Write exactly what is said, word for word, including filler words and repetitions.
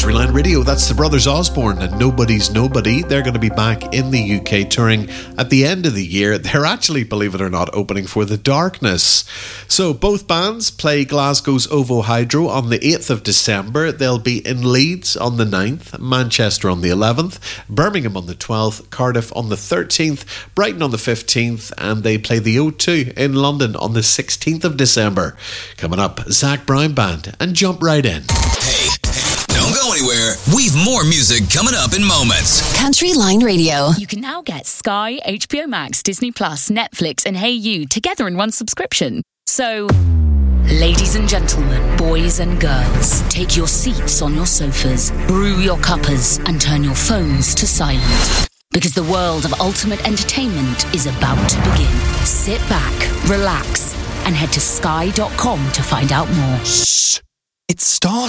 Country Line Radio. That's the Brothers Osborne and Nobody's Nobody. They're going to be back in the U K touring at the end of the year. They're actually, believe it or not, opening for The Darkness. So both bands play Glasgow's OVO Hydro on the eighth of December. They'll be in Leeds on the ninth, Manchester on the eleventh, Birmingham on the twelfth, Cardiff on the thirteenth, Brighton on the fifteenth, and they play the O two in London on the sixteenth of December. Coming up, Zach Brown Band, and jump right in. Hey, hey, don't go anywhere. We've more music coming up in moments. Country Line Radio. You can now get Sky, H B O Max, Disney Plus, Netflix, and Hey You together in one subscription. So, ladies and gentlemen, boys and girls, take your seats on your sofas, brew your cuppers, and turn your phones to silent. Because the world of ultimate entertainment is about to begin. Sit back, relax, and head to sky dot com to find out more. Shh! It's starting.